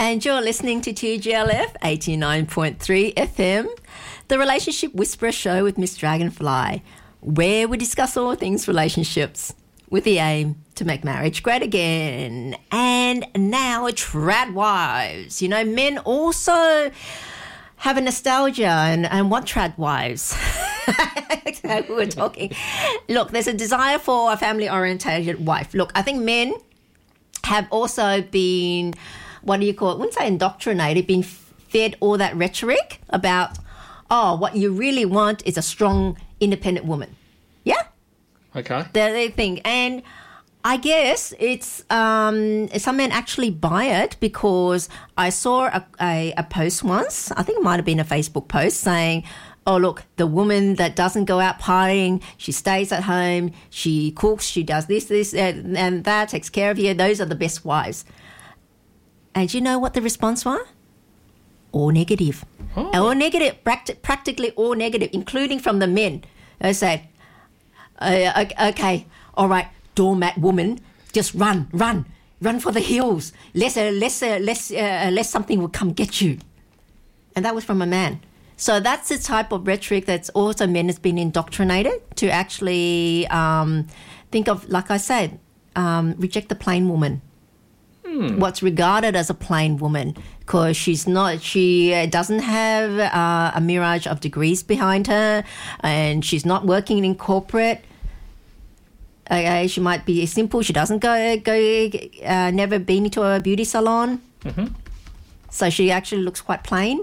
And you're listening to TGLF 89.3 FM, the Relationship Whisperer show with Miss Dragonfly, where we discuss all things relationships with the aim to make marriage great again. And now trad wives. You know, men also have a nostalgia and want trad wives. We were talking. Look, there's a desire for a family-orientated wife. Look, I think men have also been, what do you call it? I wouldn't say indoctrinated, been fed all that rhetoric about, what you really want is a strong, independent woman. Yeah? Okay. They think. And I guess it's some men actually buy it because I saw a post once, I think it might have been a Facebook post saying, oh, look, the woman that doesn't go out partying, she stays at home, she cooks, she does this, and that, takes care of you. Those are the best wives. And you know what the response was? All negative. Oh. All negative, practically all negative, including from the men. They said, okay, all right, doormat woman, just run for the hills. Lest something will come get you. And that was from a man. So that's the type of rhetoric that's also men has been indoctrinated to actually think of, like I said, reject the plain woman. What's regarded as a plain woman, because she doesn't have a mirage of degrees behind her, and she's not working in corporate. Okay, she might be simple. She doesn't never been into a beauty salon. Mm-hmm. So she actually looks quite plain.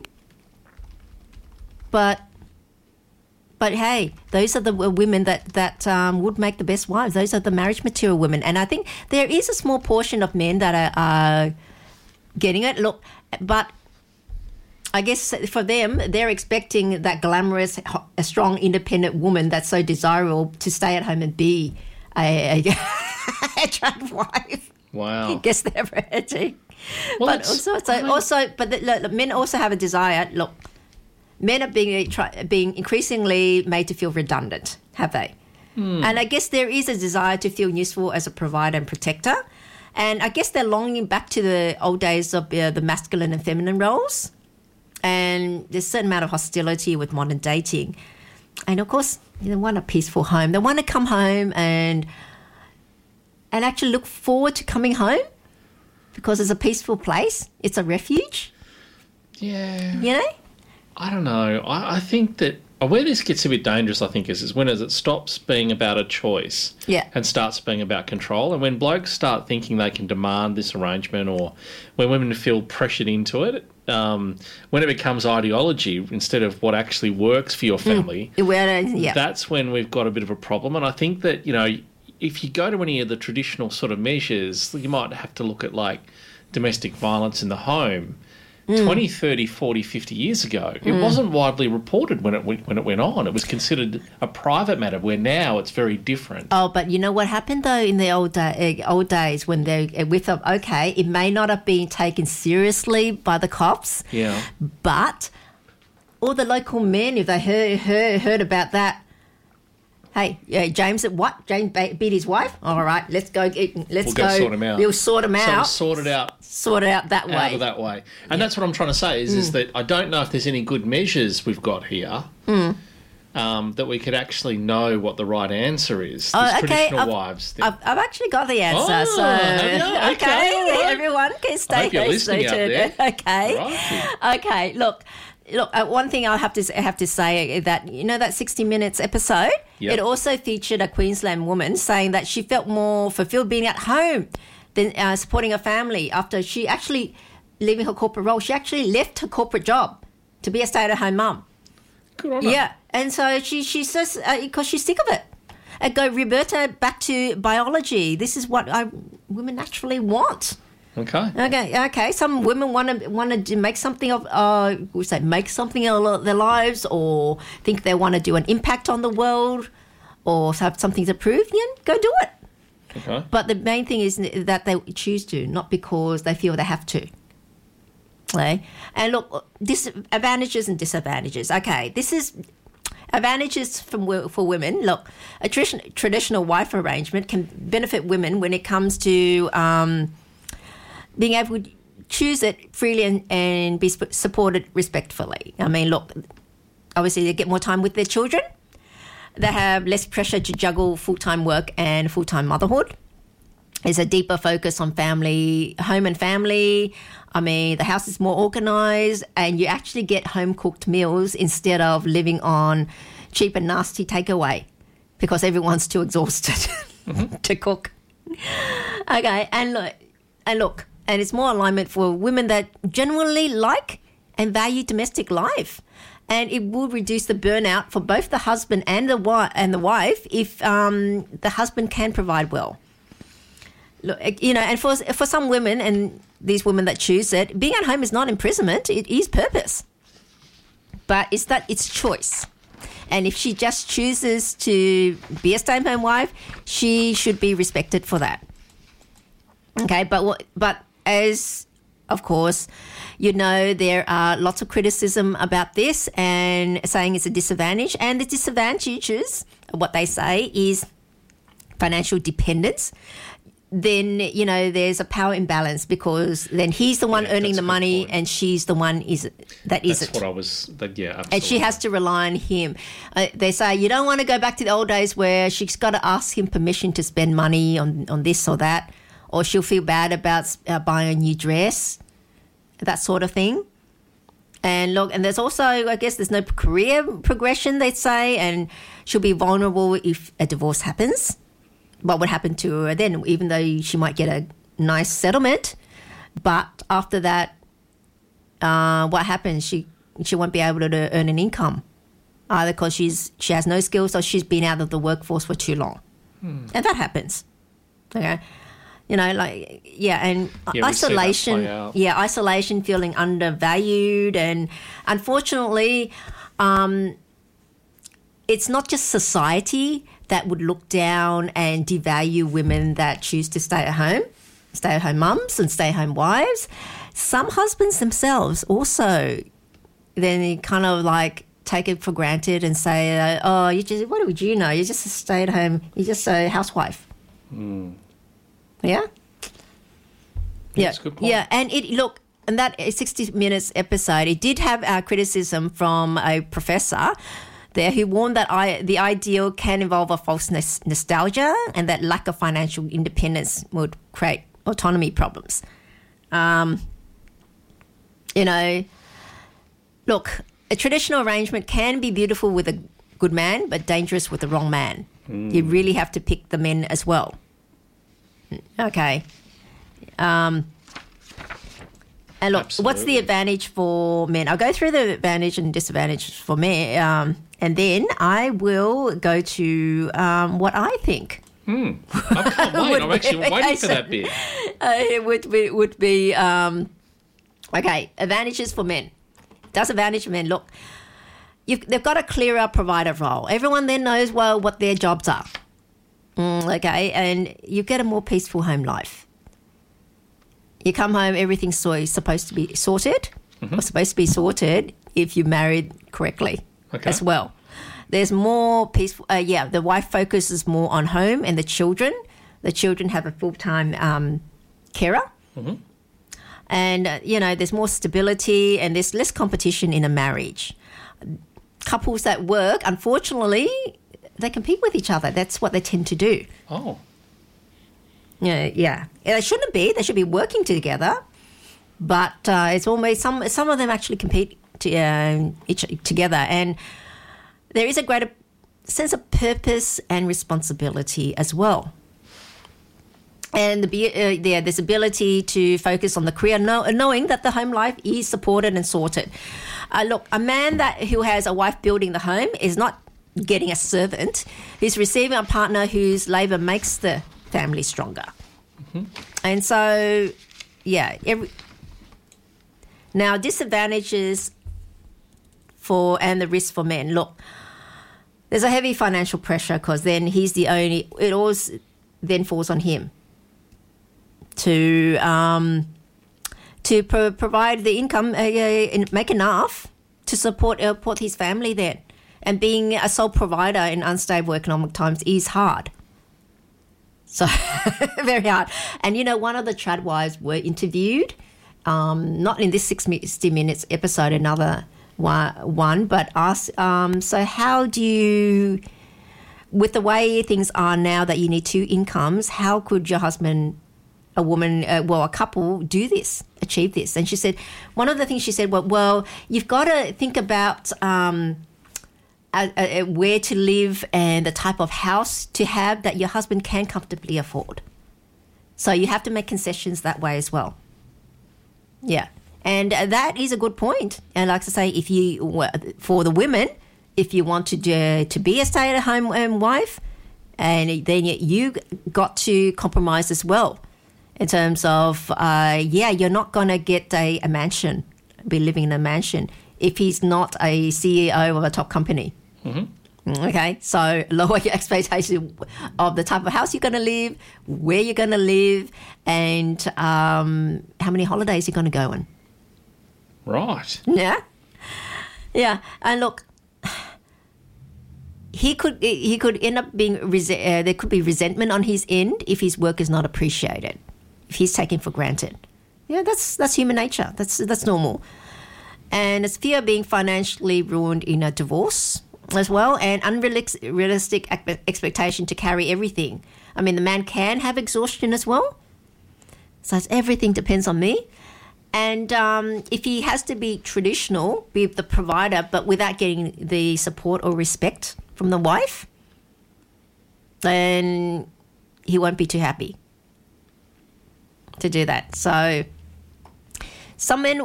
But hey, those are the women that would make the best wives. Those are the marriage material women. And I think there is a small portion of men that are getting it. Look, but I guess for them, they're expecting that glamorous, a strong, independent woman that's so desirable to stay at home and be a trad wife. Wow. Guess they're ready. Well, but men also have a desire. Look, men are being increasingly made to feel redundant, have they? And I guess there is a desire to feel useful as a provider and protector. And I guess they're longing back to the old days of the masculine and feminine roles. And there's a certain amount of hostility with modern dating. And, of course, they want a peaceful home. They want to come home and actually look forward to coming home because it's a peaceful place. It's a refuge. Yeah. You know? I don't know. I think that where this gets a bit dangerous, I think, is when it stops being about a choice and starts being about control. And when blokes start thinking they can demand this arrangement, or when women feel pressured into it, when it becomes ideology instead of what actually works for your family, that's when we've got a bit of a problem. And I think that, you know, if you go to any of the traditional sort of measures, you might have to look at, like, domestic violence in the home. 20, 30, 40, 50 years ago, it wasn't widely reported when it went on. It was considered a private matter, where now it's very different. Oh, but you know what happened, though, in the old days when it may not have been taken seriously by the cops, but all the local men, if they heard about that, hey, James, what? James beat his wife? All right, let's go sort him out. We'll sort him out. Sort it out. Sort it out that way. Out of that way. And that's what I'm trying to say is that I don't know if there's any good measures we've got here that we could actually know what the right answer is. Traditional wives. I've actually got the answer. Okay, right. Everyone can stay. I hope you're listening out there. Okay. Right. Okay, look, one thing I have to say that, you know, that 60 Minutes episode, it also featured a Queensland woman saying that she felt more fulfilled being at home than supporting her family after she actually leaving her corporate role. She actually left her corporate job to be a stay-at-home mum. Good on her. Yeah, and so she says because she's sick of it. And go revert her back to biology. This is what women naturally want. Okay. Some women want to make something of make something of their lives, or think they want to do an impact on the world, or have something to prove. Go do it. Okay. But the main thing is that they choose to, not because they feel they have to. Okay. And look, advantages and disadvantages. Okay, this is advantages for women. Look, a traditional wife arrangement can benefit women when it comes to being able choose it freely and be supported respectfully. I mean, look, obviously they get more time with their children. They have less pressure to juggle full-time work and full-time motherhood. There's a deeper focus on family, home and family. I mean, the house is more organised and you actually get home-cooked meals instead of living on cheap and nasty takeaway because everyone's too exhausted to cook. Okay, and look, and it's more alignment for women that genuinely like and value domestic life. And it will reduce the burnout for both the husband and the wife if the husband can provide well. Look, and for some women, and these women that choose it, being at home is not imprisonment; it is purpose. But it's choice. And if she just chooses to be a stay-at-home wife, she should be respected for that. Okay, but as of course, there are lots of criticism about this and saying it's a disadvantage. And the disadvantages, what they say, is financial dependence. Then, there's a power imbalance because then he's the one earning the money and she's the one that isn't. That's what I was, absolutely. And she has to rely on him. They say you don't want to go back to the old days where she's got to ask him permission to spend money on this or that, or she'll feel bad about buying a new dress, that sort of thing. And look, and there's also, I guess, there's no career progression, they'd say, and she'll be vulnerable if a divorce happens. What would happen to her then, even though she might get a nice settlement? But after that, what happens? She won't be able to earn an income either because she has no skills or she's been out of the workforce for too long. And that happens. Okay. And isolation. Isolation, feeling undervalued. And unfortunately, it's not just society that would look down and devalue women that choose to stay at home mums and stay at home wives. Some husbands themselves also then kind of like take it for granted and say, what would you know? You're just a stay at home, you're just a housewife. Yeah? That's a good point. Yeah, and that 60 Minutes episode, it did have criticism from a professor there who warned that the ideal can involve a false nostalgia and that lack of financial independence would create autonomy problems. Look, a traditional arrangement can be beautiful with a good man but dangerous with the wrong man. You really have to pick the men as well. Okay. And look, Absolutely. What's the advantage for men? I'll go through the advantage and disadvantage for men, and then I will go to what I think. I can't wait. I'm actually waiting for that bit. It would be okay. Advantages for men. Disadvantage for men. Look, they've got a clearer provider role. Everyone then knows well what their jobs are. Okay, and you get a more peaceful home life. You come home, everything's supposed to be sorted, or supposed to be sorted if you're married correctly as well. There's more peaceful, the wife focuses more on home and the children. The children have a full-time carer. And, there's more stability and there's less competition in a marriage. Couples that work, unfortunately, they compete with each other. That's what they tend to do. Oh. Yeah. They shouldn't be. They should be working together. But it's almost some of them actually compete together. And there is a greater sense of purpose and responsibility as well. And there's ability to focus on the career, knowing that the home life is supported and sorted. Look, a man who has a wife building the home is not getting a servant. He's receiving a partner whose labour makes the family stronger. And so, now disadvantages and the risk for men. Look, there's a heavy financial pressure because then it always then falls on him to provide the income and make enough to support his family then. And being a sole provider in unstable economic times is hard. So, very hard. And, one of the trad wives were interviewed not in this 60 Minutes episode, another one, but ask, so how do you, with the way things are now that you need 2 incomes, how could your husband, a woman, a couple do this, achieve this? And she said, one of the things she said, well, you've got to think about where to live and the type of house to have that your husband can comfortably afford. So you have to make concessions that way as well. Yeah. And that is a good point. And like I say, if you, for the women, if you want to be a stay-at-home wife, and then you got to compromise as well in terms of, you're not going to get a mansion, be living in a mansion if he's not a CEO of a top company. Mm-hmm. Okay, so lower your expectation of the type of house you're going to live, where you're going to live, and how many holidays you're going to go on. Right. Yeah. Yeah. And look, he could end up being, there could be resentment on his end if his work is not appreciated, if he's taken for granted. Yeah, that's human nature. That's normal. And it's fear of being financially ruined in a divorce as well, and unrealistic expectation to carry everything. I mean, the man can have exhaustion as well. So everything depends on me. And if he has to be traditional, be the provider, but without getting the support or respect from the wife, then he won't be too happy to do that. So some men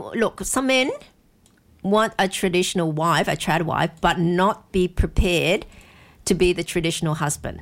want a traditional wife, a trad wife, but not be prepared to be the traditional husband.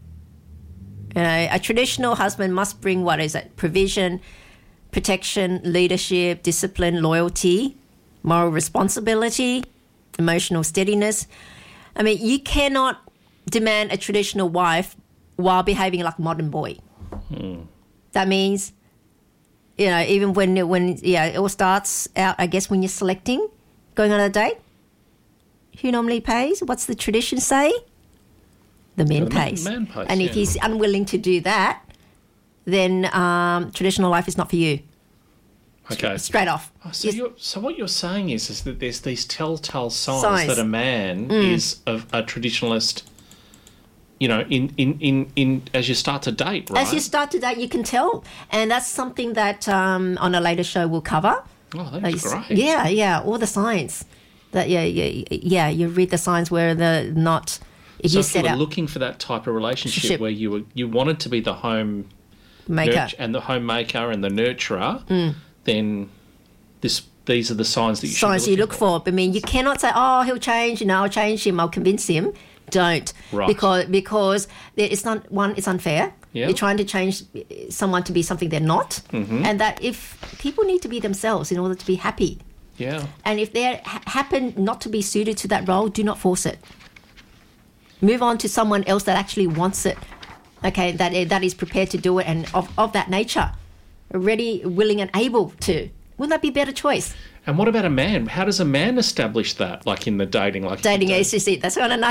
You know, a traditional husband must bring, provision, protection, leadership, discipline, loyalty, moral responsibility, emotional steadiness. I mean, you cannot demand a traditional wife while behaving like a modern boy. That means, you know, even when it all starts out, I guess, when you're selecting, going on a date, who normally pays? What's the tradition say? The man pays. Man pays. And if he's unwilling to do that, then traditional life is not for you. Okay. Straight off. Oh, so what you're saying is that there's these telltale signs that a man is a traditionalist, you know, in as you start to date, right? As you start to date, you can tell. And that's something that on a later show we'll cover. Oh, that's great. Yeah, all the signs. That you read the signs where they're not. If you were looking for that type of relationship where you wanted to be the home maker and the homemaker and the nurturer, then these are the signs that you signs you look for. I mean, you cannot say, "Oh, he'll change. You know, I'll change him. I'll convince him." Don't, right? Because it's not it's unfair. Yep. You're trying to change someone to be something they're not, and that if people need to be themselves in order to be happy. Yeah. And if they happen not to be suited to that role, do not force it. Move on to someone else that actually wants it. Okay, that is prepared to do it and of that nature, ready, willing, and able to. Wouldn't that be a better choice? And what about a man? How does a man establish that, like in the dating? Is just it. That's another.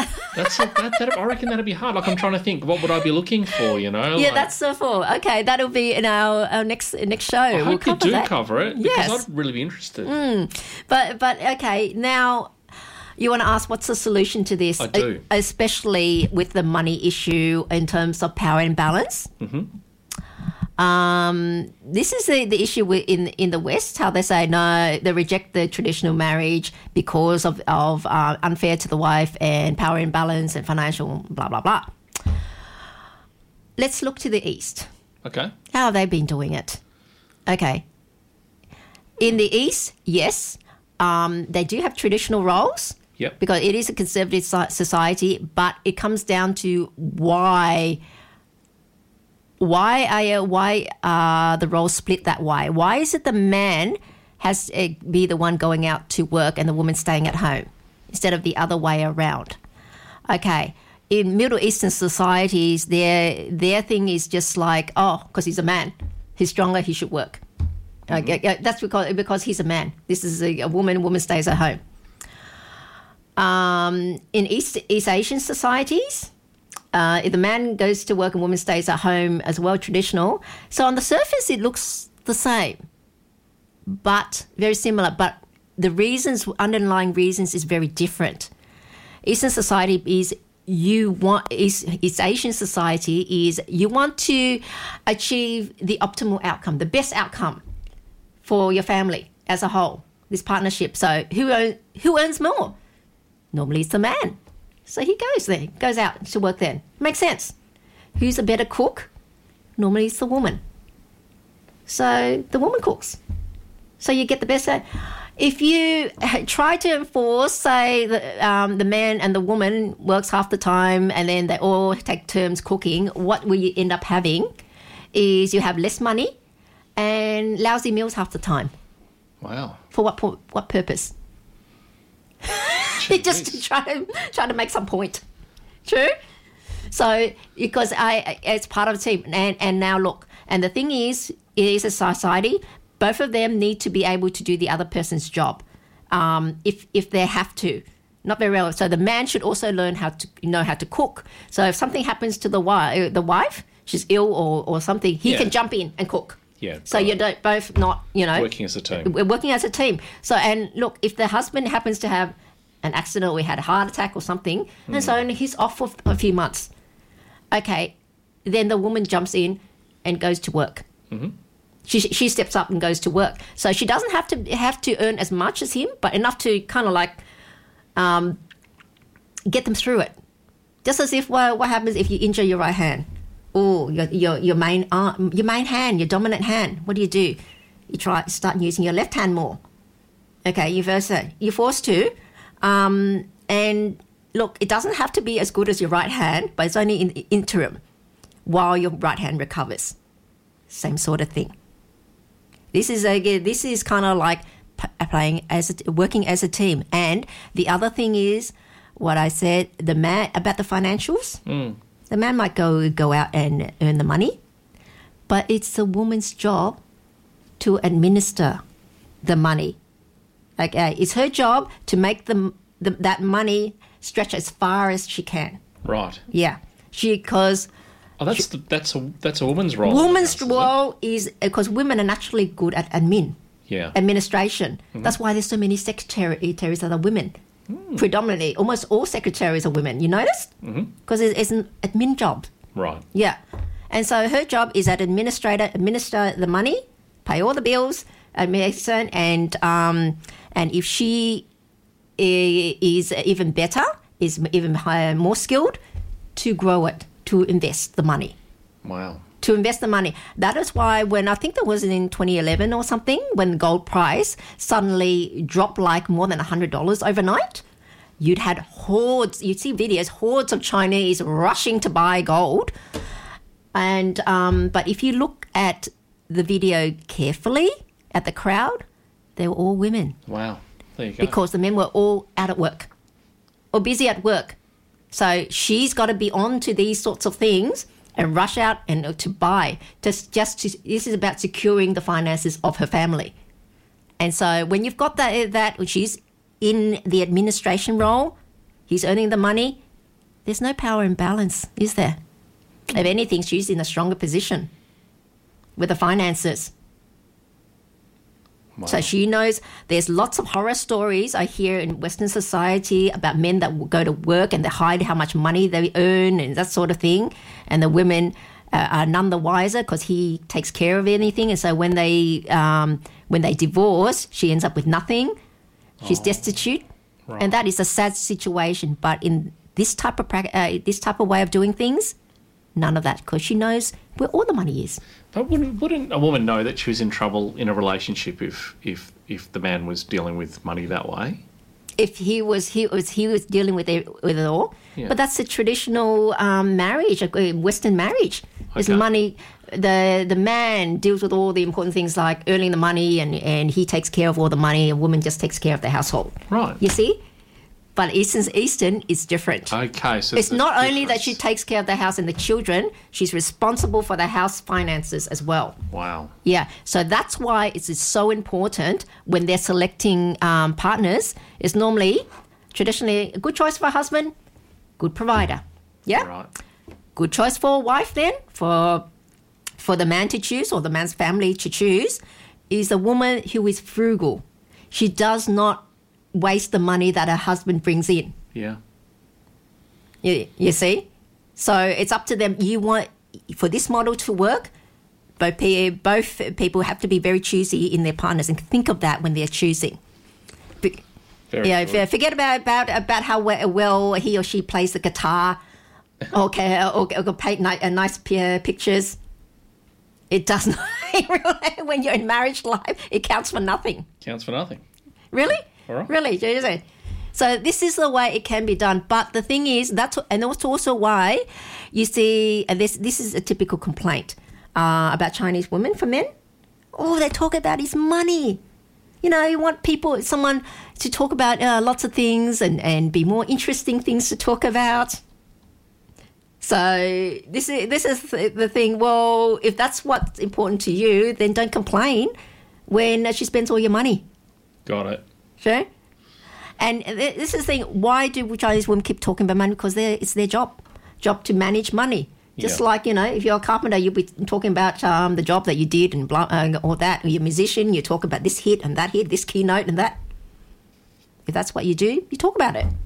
I reckon that'd be hard. Like I'm trying to think, what would I be looking for? You know? Yeah, that's so for. Okay, that'll be in our next show. I hope you do cover it because yes. I'd really be interested. But okay, now you want to ask what's the solution to this? I do, especially with the money issue in terms of power imbalance. Mm-hmm. This is the issue in the West, how they say no, they reject the traditional marriage because of unfair to the wife and power imbalance and financial blah, blah, blah. Let's look to the East. Okay. How have they been doing it? Okay. In the East, yes, they do have traditional roles. Yep. Because it is a conservative society, but it comes down to why are the roles split that way? Why is it the man has to be the one going out to work and the woman staying at home instead of the other way around? Okay, in Middle Eastern societies, their thing is just like, oh, because he's a man, he's stronger, he should work. Okay, that's because he's a man. This is a woman stays at home. In East Asian societies, if the man goes to work and woman stays at home as well, traditional. So on the surface, it looks the same. but very similar. But the underlying reasons is very different. Eastern society is it's Asian society is you want to achieve the optimal outcome, the best outcome for your family as a whole, this partnership. So who earns more? Normally it's the man. So he goes out to work then. Makes sense. Who's a better cook? Normally it's the woman. So the woman cooks. So you get the best. If you try to enforce, say, the man and the woman works half the time and then they all take turns cooking, what will you end up having is you have less money and lousy meals half the time. Wow. For what purpose? Just to try to make some point. True? So, because it's part of the team. And now look, and the thing is, it is a society. Both of them need to be able to do the other person's job, if they have to. Not very relevant. So the man should also learn how to cook. So if something happens to the wife, she's ill or something, he can jump in and cook. Yeah. So you're both not, working as a team. We're working as a team. So, and look, if the husband happens to have an accident or he had a heart attack or something, and so he's off for a few months. Okay, then the woman jumps in and goes to work. Mm-hmm. She steps up and goes to work. So she doesn't have to earn as much as him, but enough to kind of like get them through it. Just as if what happens if you injure your right hand? Oh, your main hand, your dominant hand. What do? You start using your left hand more. Okay, you're forced to. And look, it doesn't have to be as good as your right hand, but it's only in the interim while your right hand recovers. Same sort of thing. This is kind of like working as a team. And the other thing is what I said, the man about the financials. The man might go out and earn the money, but it's the woman's job to administer the money. Okay, it's her job to make that money stretch as far as she can. Right. Yeah, because. Oh, that's a woman's role. Woman's role is because women are naturally good at administration. Mm-hmm. That's why there's so many secretaries that are women. Predominantly, almost all secretaries are women. You noticed? Because it's an admin job. Right. Yeah, and so her job is as administrator, administer the money, pay all the bills, administer, and if she is even better, is even higher, more skilled, to grow it. To invest the money. Wow. To invest the money. That is why when I think that was in 2011 or something, when gold price suddenly dropped like more than $100 overnight, you'd see videos, hordes of Chinese rushing to buy gold. And but if you look at the video carefully at the crowd, they were all women. Wow. There you go. Because the men were all out at work or busy at work. So she's got to be on to these sorts of things and rush out and to buy. This is about securing the finances of her family. And so when you've got that she's in the administration role, he's earning the money, there's no power imbalance, is there? If anything, she's in a stronger position with the finances. Wow. So she knows there's lots of horror stories I hear in Western society about men that will go to work and they hide how much money they earn and that sort of thing. And the women are none the wiser because he takes care of anything. And so when they divorce, she ends up with nothing. She's destitute. Right. And that is a sad situation. But in this type of way of doing things, none of that, because she knows where all the money is. But wouldn't a woman know that she was in trouble in a relationship if the man was dealing with money that way? If he was dealing with it all, yeah. But that's a traditional marriage, a Western marriage. There's money. The man deals with all the important things like earning the money, and he takes care of all the money. A woman just takes care of the household. Right. You see. But Eastern is different. Okay, so it's not only that she takes care of the house and the children, she's responsible for the house finances as well. Wow. Yeah, so that's why it's so important when they're selecting partners. It's normally, traditionally, a good choice for a husband, good provider. Yeah? Right. Good choice for a wife then, for the man to choose or the man's family to choose, is a woman who is frugal. She does not waste the money that her husband brings in. Yeah. You see? So it's up to them. You want, for this model to work, both people have to be very choosy in their partners and think of that when they're choosing. Forget about how well he or she plays the guitar, or paint nice pictures. It does not. When you're in marriage life, it counts for nothing. Counts for nothing. Really? All right. Really? So this is the way it can be done. But the thing is, that's also why you see, and this is a typical complaint about Chinese women for men. All they talk about is money. You know, you want someone to talk about lots of things and be more interesting things to talk about. So this is the thing. Well, if that's what's important to you, then don't complain when she spends all your money. Got it. Sure. And this is the thing. Why do Chinese women keep talking about money? Because it's their job to manage money. Just like, you know, if you're a carpenter, you'll be talking about the job that you did and all that. Or you're a musician, you talk about this hit and that hit, this keynote and that. If that's what you do, you talk about it.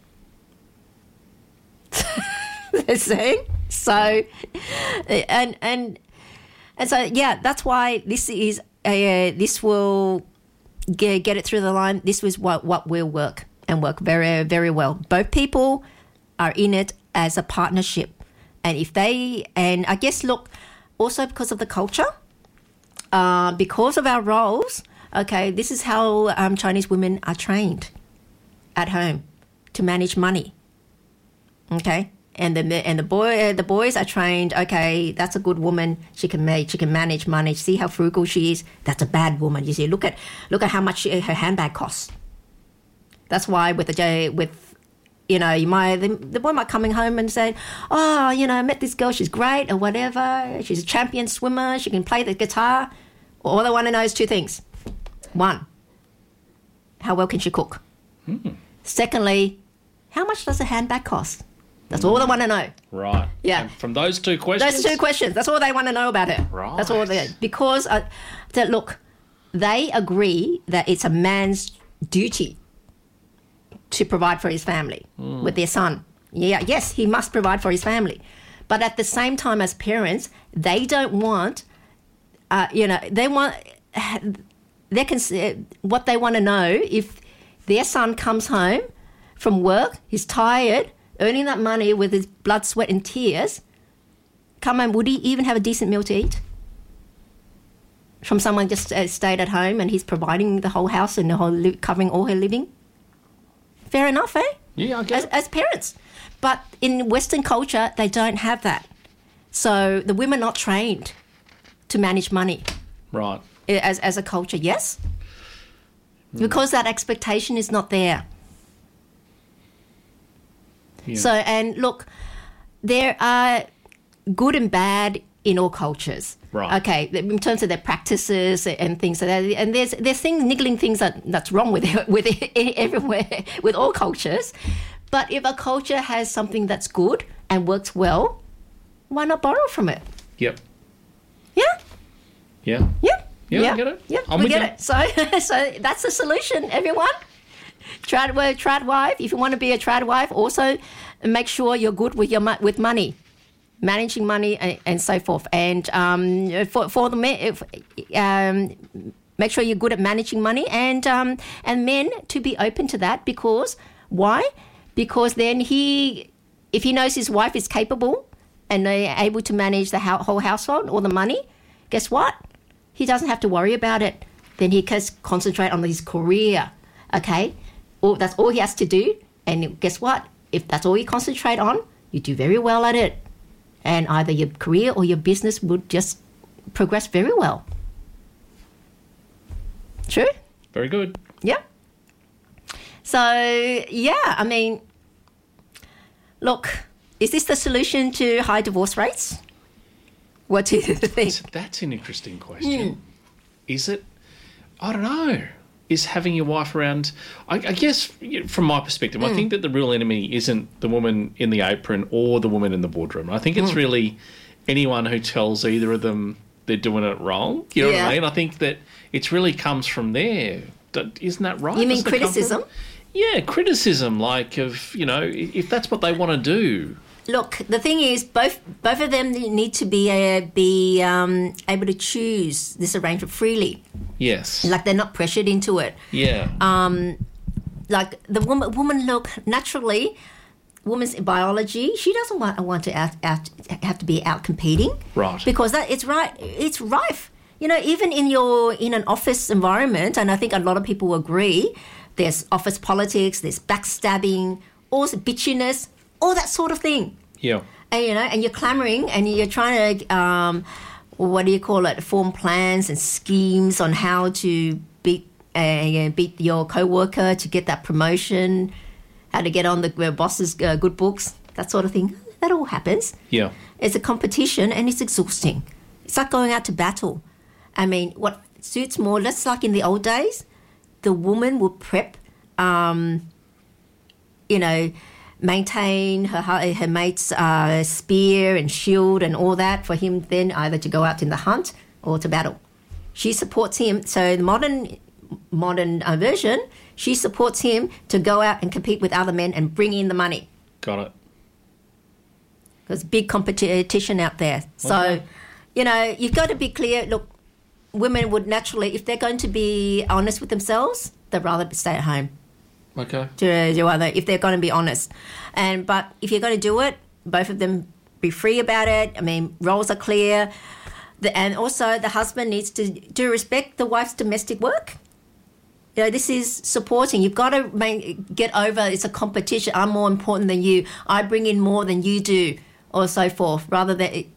They're saying. So, and so, yeah, that's why this is this will get it through the line. This was what will work and work very, very well. Both people are in it as a partnership. And I guess, look, also because of the culture, because of our roles, okay, this is how Chinese women are trained at home to manage money. Okay, and the boys are trained. Okay, that's a good woman. She can manage money. See how frugal she is. That's a bad woman. You see, look at how much her handbag costs. That's why you know, the boy might coming home and say, oh, you know, I met this girl, she's great or whatever. She's a champion swimmer. She can play the guitar. All they want to know is two things. One, how well can she cook? Secondly, how much does a handbag cost? That's all they want to know. Right. Yeah. And from those two questions? That's all they want to know about it. Right. That's all because, look, they agree that it's a man's duty to provide for his family with their son. Yeah, yes, he must provide for his family. But at the same time, as parents, they don't want, what they want to know, if their son comes home from work, he's tired, earning that money with his blood, sweat and tears, come home, would he even have a decent meal to eat? From someone just stayed at home and he's providing the whole house and covering all her living? Fair enough, eh? Yeah, I guess. As parents. But in Western culture, they don't have that. So the women are not trained to manage money. Right. As a culture, yes? Because that expectation is not there. Yeah. So, and look, there are good and bad in all cultures. Right. Okay, in terms of their practices and things like that. And there's things, niggling things that's wrong with it everywhere, with all cultures. But if a culture has something that's good and works well, why not borrow from it? Yep. Yeah? Yeah. Yeah. Yeah, I get it. Yeah, we get it. So that's the solution, everyone. Trad wife, if you want to be a trad wife, also make sure you're good with money. Managing money and so forth, and for the men, make sure you're good at managing money, and men to be open to that. Because why? Because then if he knows his wife is capable and they're able to manage the whole household or the money, guess what? He doesn't have to worry about it. Then he can concentrate on his career. Okay, that's all he has to do. And guess what? If that's all you concentrate on, you do very well at it. And either your career or your business would just progress very well. True? Very good. Yeah. So, yeah, I mean, look, is this the solution to high divorce rates? What do you think? That's an interesting question. Is it? I don't know. Is having your wife around, I guess from my perspective, I think that the real enemy isn't the woman in the apron or the woman in the boardroom. I think it's really anyone who tells either of them they're doing it wrong. You know Yeah. what I mean? I think that it really comes from there. Isn't that right? You mean Doesn't it come criticism? from- Yeah, criticism, like of, you know, if that's what they want to do. Look, the thing is, both of them need to be able to choose this arrangement freely. Yes. Like they're not pressured into it. Yeah. Like the woman, look, naturally, woman's biology, she doesn't want to have to be out competing. Right. Because it's rife. You know, even in an office environment, and I think a lot of people agree, there's office politics, there's backstabbing, all the bitchiness, all that sort of thing. Yeah. And, you know, and you're clamoring and you're trying to, form plans and schemes on how to beat your co-worker to get that promotion, how to get on the boss's good books, that sort of thing. That all happens. Yeah. It's a competition and it's exhausting. It's like going out to battle. I mean, what suits more, just like in the old days, the woman would prep, maintain her mate's spear and shield and all that for him then either to go out in the hunt or to battle. She supports him. So the modern version, she supports him to go out and compete with other men and bring in the money. Got it. There's big competition out there. So, Okay. you know, you've got to be clear. Look, women would naturally, if they're going to be honest with themselves, they'd rather stay at home. Okay. If they're going to be honest. But if you're going to do it, both of them be free about it. I mean, roles are clear. And also the husband needs to respect the wife's domestic work. You know, this is supporting. You've got to get over it's a competition. I'm more important than you. I bring in more than you do, or so forth. Rather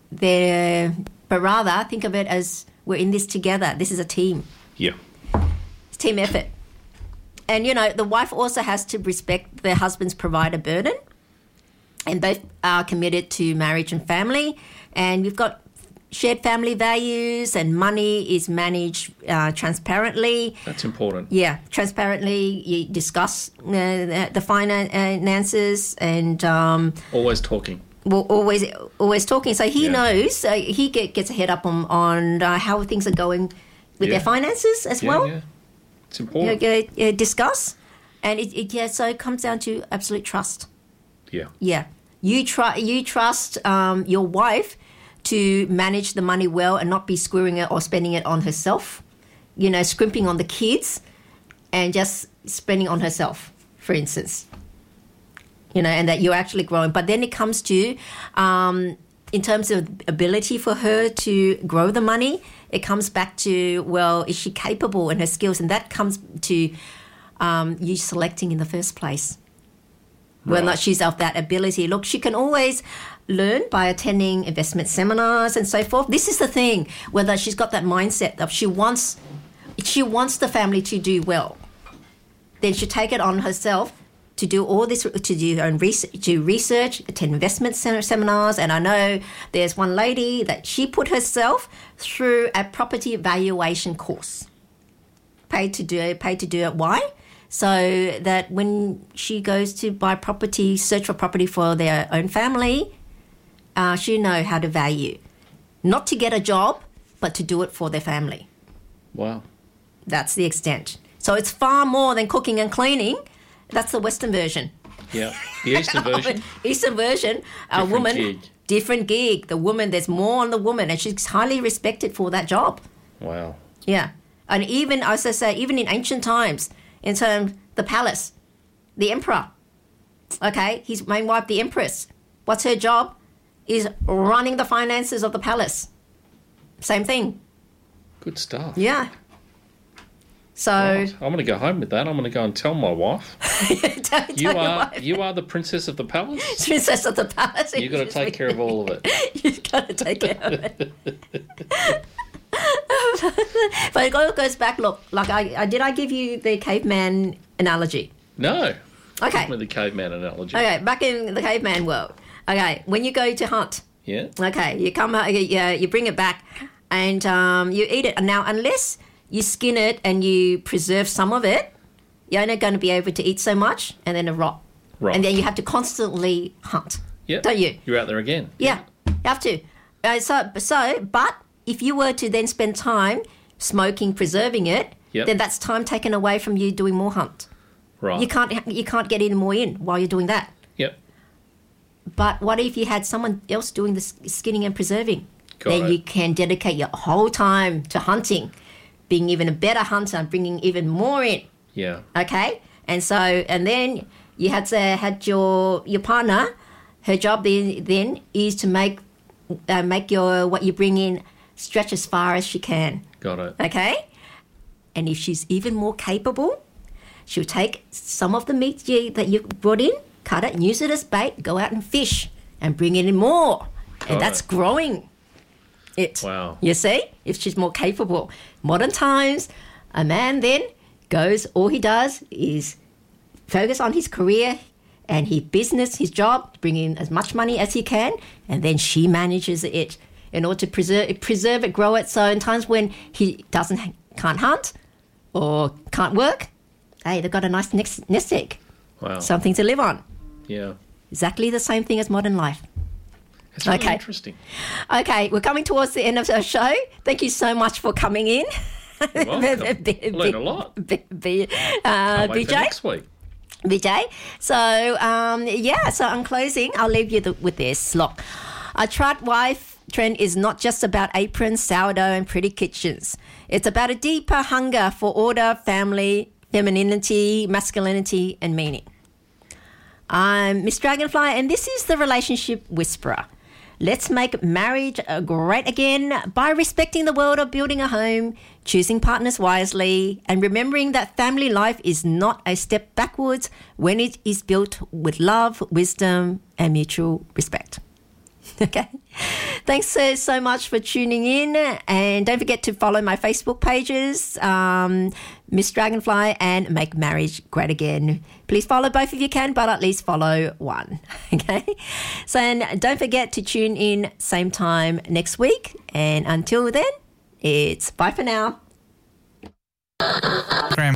think of it as we're in this together. This is a team. Yeah. It's team effort. And, you know, the wife also has to respect their husband's provider burden. And both are committed to marriage and family. And you've got shared family values and money is managed transparently. That's important. Yeah, transparently. You discuss the finances and... Always talking. Well, always talking. So he knows. He gets a head up on how things are going with their finances as well. Yeah. It's important. Discuss. And so it comes down to absolute trust. Yeah. Yeah. You trust your wife to manage the money well and not be screwing it or spending it on herself, you know, scrimping on the kids and just spending on herself, for instance, you know, and that you're actually growing. But then it comes to, in terms of ability for her to grow the money, it comes back to, well, is she capable in her skills? And that comes to you selecting in the first place. Whether or not she's of that ability. Look, she can always learn by attending investment seminars and so forth. This is the thing, whether she's got that mindset of she wants the family to do well. Then she'll take it on herself to do all this, to do her own research, attend investment seminars. And I know there's one lady that she put herself through a property valuation course. Paid to do it. Why? So that when she goes to buy property, search for property for their own family, she know how to value. Not to get a job, but to do it for their family. Wow. That's the extent. So it's far more than cooking and cleaning. That's the Western version. Yeah. The Eastern version. Eastern version, different gig. The woman, there's more on the woman, and she's highly respected for that job. Wow. Yeah. And even, as I say, even in ancient times, in terms the palace, the emperor, okay, his main wife, the empress, what's her job? Is running the finances of the palace. Same thing. Good stuff. Yeah. So right. I'm going to go home with that. I'm going to go and tell my wife. You are the princess of the palace. Princess of the palace. You've got to take care of all of it. You've got to take care of it. But it all goes back. Look, like did I give you the caveman analogy? No. Okay. Give me the caveman analogy. Okay, back in the caveman world. Okay, when you go to hunt. Yeah. Okay, you come, you bring it back, and you eat it. Now, unless you skin it and you preserve some of it, you're only going to be able to eat so much, and then it rot. Right. And then you have to constantly hunt. Yeah. Don't you? You're out there again. Yeah, you have to. But if you were to then spend time smoking, preserving it, then that's time taken away from you doing more hunt. Right. You can't get any more in while you're doing that. Yep. But what if you had someone else doing the skinning and preserving? Then you can dedicate your whole time to hunting, being even a better hunter, bringing even more in. Yeah. Okay? And then you had your partner, her job then is to make your what you bring in stretch as far as she can. Got it. Okay? And if she's even more capable, she'll take some of the meat that you brought in, cut it and use it as bait, go out and fish and bring in more. And that's growing it. Wow. You see? If she's more capable. Modern times, a man then all he does is focus on his career and his job, bring in as much money as he can, and then she manages it in order to preserve it, grow it. So in times when he can't hunt or can't work, hey, they've got a nice nest egg. Wow. Something to live on. Yeah. Exactly the same thing as modern life. It's really interesting. Okay, we're coming towards the end of our show. Thank you so much for coming in. You're welcome. Learned a lot. Can't wait BJ. for next week. BJ. So, so on closing, I'll leave you with this. Look, a trad wife trend is not just about aprons, sourdough and pretty kitchens. It's about a deeper hunger for order, family, femininity, masculinity and meaning. I'm Miss Dragonfly and this is the Relationship Whisperer. Let's make marriage great again by respecting the world of building a home, choosing partners wisely, and remembering that family life is not a step backwards when it is built with love, wisdom, and mutual respect. Okay? Thanks so much for tuning in. And don't forget to follow my Facebook pages, Miss Dragonfly and Make Marriage Great Again. Please follow both if you can, but at least follow one. Okay? So and don't forget to tune in same time next week. And until then, it's bye for now. Graham,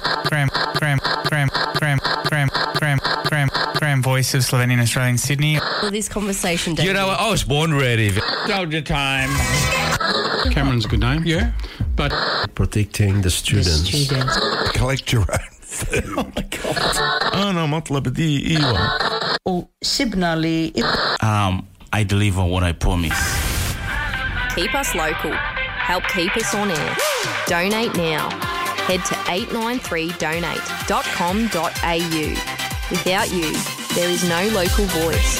voice of Slovenian Australian Sydney. This conversation, You know what? I was born ready. Soldier time. Cameron's a good name. Yeah. But protecting the students. Collect your own food. Oh my God. Ano matlabdi iwa. Signally. I deliver what I promise. Keep us local. Help keep us on air. Donate now. Head to 893donate.com.au. Without you, there is no local voice.